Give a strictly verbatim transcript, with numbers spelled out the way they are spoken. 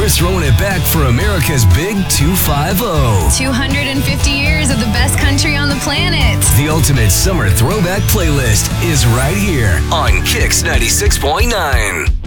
we're throwing it back for America's Big two fifty. two hundred fifty years of the best country on the planet. The ultimate summer throwback playlist is right here on Kicks ninety-six point nine.